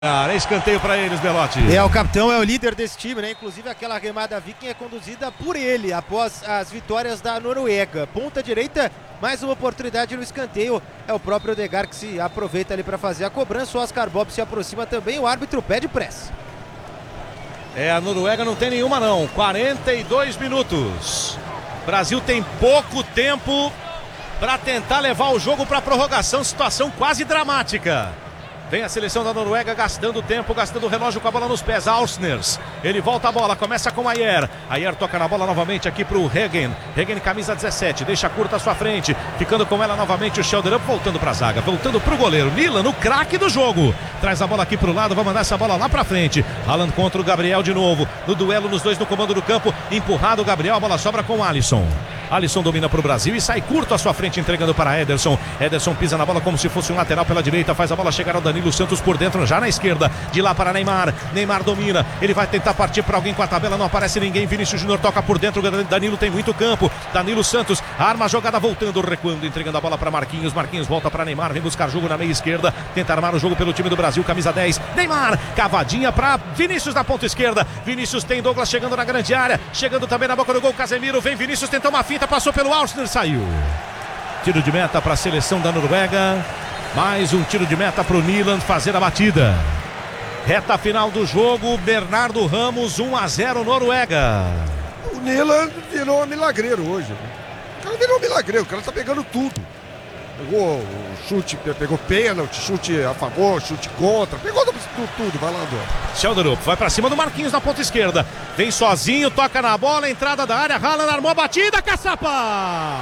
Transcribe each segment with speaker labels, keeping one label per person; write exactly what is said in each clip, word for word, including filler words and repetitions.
Speaker 1: É escanteio para eles, Belotti.
Speaker 2: É, o capitão é o líder desse time, né? Inclusive aquela remada viking é conduzida por ele após as vitórias da Noruega. Ponta direita, mais uma oportunidade no escanteio. É o próprio Odegaard que se aproveita ali para fazer a cobrança. O Oscar Bob se aproxima também, o árbitro pede pressa.
Speaker 1: É, a Noruega não tem nenhuma não, quarenta e dois minutos. Brasil tem pouco tempo para tentar levar o jogo para prorrogação, situação quase dramática. Vem a seleção da Noruega gastando tempo, gastando o relógio com a bola nos pés. Alsners, ele volta a bola, começa com Ayer. Ayer toca na bola novamente aqui pro Hegen. Hegen camisa dezessete, deixa curta a sua frente. Ficando com ela novamente o Schelderup, voltando pra zaga, voltando pro goleiro. Milan, o craque do jogo. Traz a bola aqui pro lado, vai mandar essa bola lá pra frente. Haaland contra o Gabriel de novo. No duelo, nos dois no comando do campo. Empurrado o Gabriel, a bola sobra com o Alisson. Alisson domina pro Brasil e sai curto à sua frente, entregando para Ederson. Ederson pisa na bola como se fosse um lateral pela direita, faz a bola chegar ao Danilo Santos por dentro, já na esquerda, de lá para Neymar. Neymar domina, ele vai tentar partir para alguém com a tabela, não aparece ninguém. Vinícius Júnior toca por dentro, Danilo tem muito campo. Danilo Santos arma a jogada, voltando, recuando, entregando a bola para Marquinhos. Marquinhos volta para Neymar, vem buscar jogo na meia esquerda, tenta armar o jogo pelo time do Brasil, camisa dez. Neymar, cavadinha para Vinícius na ponta esquerda. Vinícius tem Douglas chegando na grande área, chegando também na boca do gol. Casemiro, vem Vinícius, tentou uma finta, passou pelo Alsner, saiu. Tiro de meta para a seleção da Noruega. Mais um tiro de meta para o Nyland fazer a batida. Reta final do jogo, Bernardo Ramos, um a zero Noruega.
Speaker 3: O Nyland virou um milagreiro hoje. O cara virou um milagreiro, o cara tá pegando tudo. Pegou o chute, pegou pênalti, chute a favor, chute contra, pegou tudo, tudo, vai lá, André.
Speaker 1: Schelderup vai pra cima do Marquinhos na ponta esquerda. Vem sozinho, toca na bola, entrada da área, Haaland armou a batida, caçapa!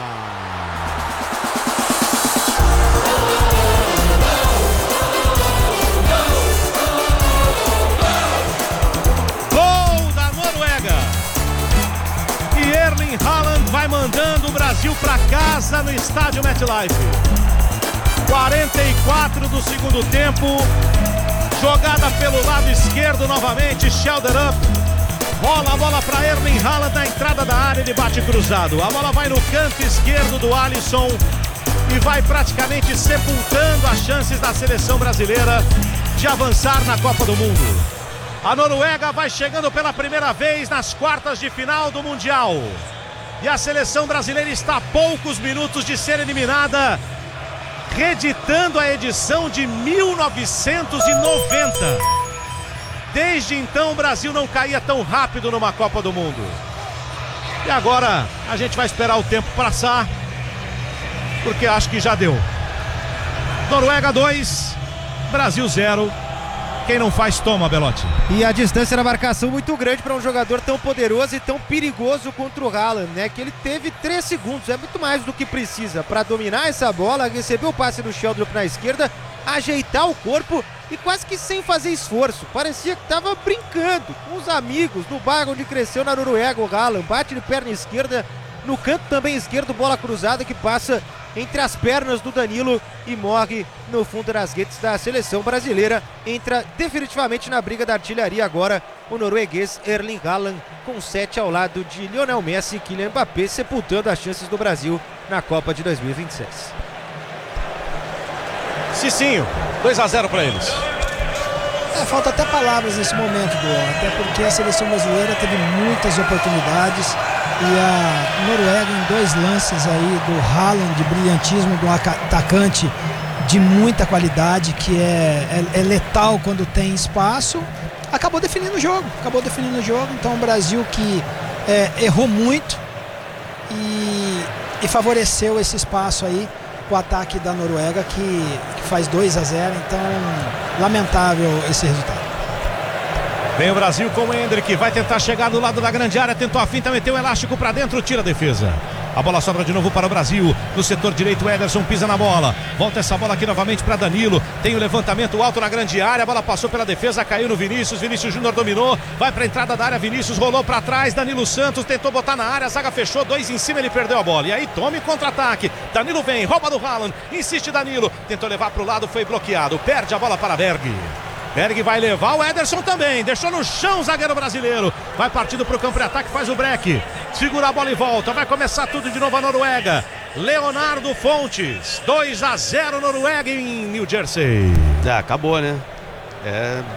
Speaker 1: Erling Haaland vai mandando o Brasil para casa no estádio MetLife. quarenta e quatro do segundo tempo. Jogada pelo lado esquerdo novamente. Schelderup rola a bola para Erling Haaland na entrada da área. Ele bate cruzado. A bola vai no canto esquerdo do Alisson e vai praticamente sepultando as chances da seleção brasileira de avançar na Copa do Mundo. A Noruega vai chegando pela primeira vez nas quartas de final do Mundial. E a seleção brasileira está a poucos minutos de ser eliminada, reeditando a edição de mil novecentos e noventa. Desde então o Brasil não caía tão rápido numa Copa do Mundo. E agora a gente vai esperar o tempo passar, porque acho que já deu. Noruega dois, Brasil zero. Quem não faz, toma, Belotti.
Speaker 2: E a distância na marcação muito grande para um jogador tão poderoso e tão perigoso contra o Haaland, né? Que ele teve três segundos, é muito mais do que precisa para dominar essa bola, receber o passe do Schelderup na esquerda, ajeitar o corpo e quase que sem fazer esforço. Parecia que estava brincando com os amigos no bairro onde cresceu na Noruega. O Haaland bate de perna esquerda, no canto também esquerdo, bola cruzada que passa entre as pernas do Danilo e morre no fundo das redes da seleção brasileira. Entra definitivamente na briga da artilharia agora o norueguês Erling Haaland, com sete ao lado de Lionel Messi e Kylian Mbappé, sepultando as chances do Brasil na Copa de dois mil e vinte e seis.
Speaker 1: Cicinho, dois a zero para eles.
Speaker 4: É, falta até palavras nesse momento, do até porque a seleção brasileira teve muitas oportunidades. E a Noruega em dois lances aí do Haaland, de brilhantismo, do atacante de muita qualidade, que é, é, é letal quando tem espaço, acabou definindo o jogo, acabou definindo o jogo. Então o Brasil que é, errou muito e, e favoreceu esse espaço aí, o ataque da Noruega que, que faz dois a zero, então lamentável esse resultado.
Speaker 1: Vem o Brasil com o Endrick, vai tentar chegar do lado da grande área, tentou a finta, meteu o elástico para dentro, tira a defesa. A bola sobra de novo para o Brasil, no setor direito o Ederson pisa na bola, volta essa bola aqui novamente para Danilo, tem o levantamento alto na grande área, a bola passou pela defesa, caiu no Vinícius, Vinícius Júnior dominou, vai para a entrada da área, Vinícius rolou para trás, Danilo Santos tentou botar na área, a zaga fechou, dois em cima, ele perdeu a bola, e aí tome contra-ataque, Danilo vem, rouba do Haaland, insiste Danilo, tentou levar para o lado, foi bloqueado, perde a bola para Berg. Berg vai levar, o Ederson também, deixou no chão o zagueiro brasileiro, vai partindo para o campo de ataque, faz o break, segura a bola e volta, vai começar tudo de novo a Noruega. Leonardo Fontes, dois a zero Noruega em New Jersey.
Speaker 5: É, acabou, né?
Speaker 3: É